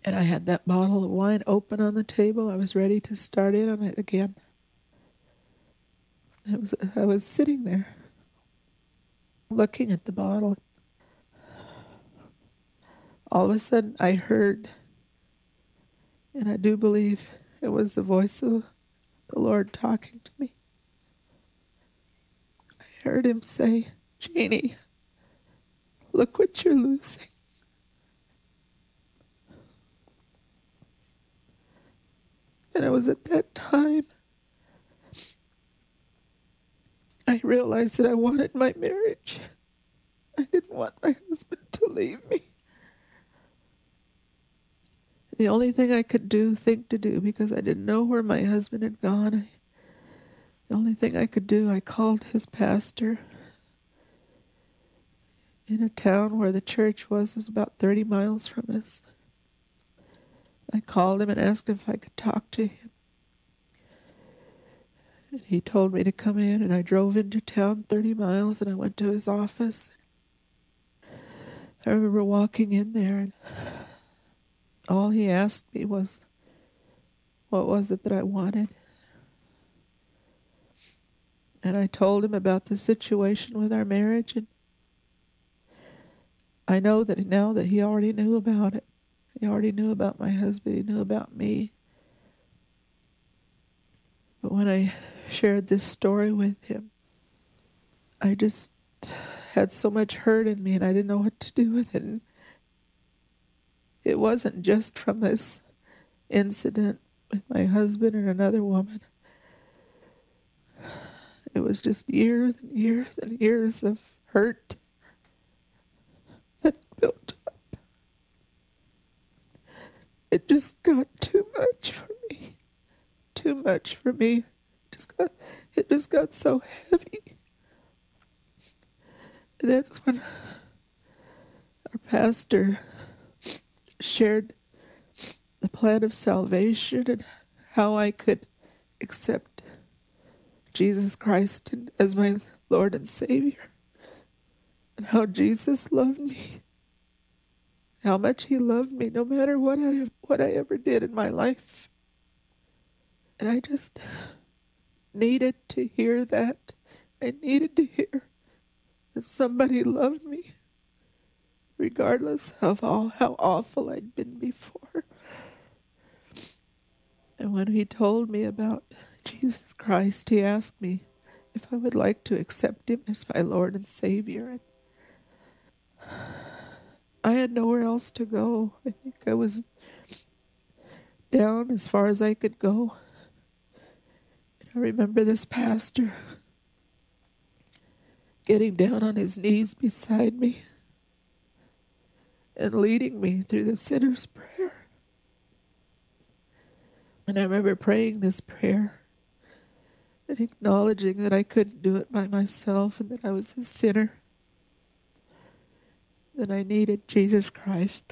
And I had that bottle of wine open on the table. I was ready to start in on it again. I was sitting there looking at the bottle. All of a sudden I heard, and I do believe it was the voice of the Lord talking to me. I heard him say, "Jeannie, look what you're losing." And it was at that time I realized that I wanted my marriage. I didn't want my husband to leave me. The only thing I could think to do, because I didn't know where my husband had gone, the only thing I could do, I called his pastor in a town where the church was about 30 miles from us. I called him and asked if I could talk to him. And he told me to come in, and I drove into town 30 miles, and I went to his office. I remember walking in there, and all he asked me was, what was it that I wanted? And I told him about the situation with our marriage, and I know that now that he already knew about it. He already knew about my husband, he knew about me. But when I shared this story with him, I just had so much hurt in me, and I didn't know what to do with it. And it wasn't just from this incident with my husband and another woman. It was just years and years and years of hurt that built up. It just got too much for me. Too much for me. It just got so heavy. And that's when our pastor shared the plan of salvation and how I could accept Jesus Christ as my Lord and Savior, and how Jesus loved me, how much he loved me no matter what I ever did in my life. And I just needed to hear that. I needed to hear that somebody loved me regardless of how awful I'd been before. And when he told me about Jesus Christ, he asked me if I would like to accept him as my Lord and Savior. And I had nowhere else to go. I think I was down as far as I could go. And I remember this pastor getting down on his knees beside me and leading me through the sinner's prayer. And I remember praying this prayer and acknowledging that I couldn't do it by myself and that I was a sinner, that I needed Jesus Christ.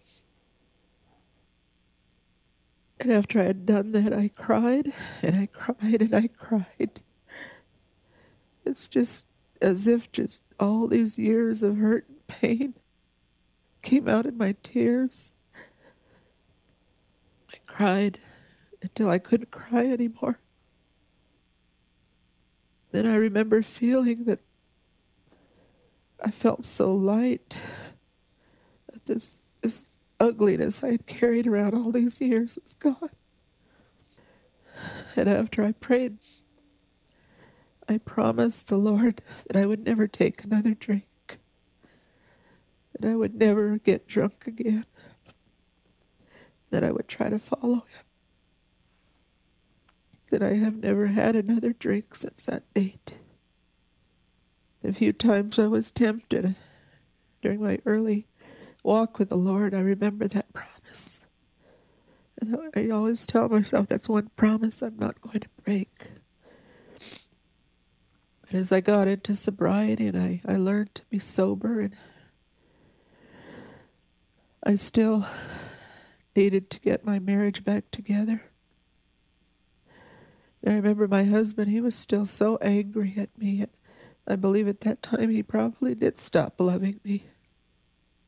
And after I had done that, I cried and I cried and I cried. It's just as if just all these years of hurt and pain came out in my tears. I cried until I couldn't cry anymore. Then I remember feeling that I felt so light that this ugliness I had carried around all these years was gone. And after I prayed, I promised the Lord that I would never take another drink, that I would never get drunk again, that I would try to follow him, that I have never had another drink since that date. The few times I was tempted during my early walk with the Lord, I remember that promise. And I always tell myself that's one promise I'm not going to break. But as I got into sobriety and I learned to be sober, and I still needed to get my marriage back together. And I remember my husband, he was still so angry at me. I believe at that time he probably did stop loving me.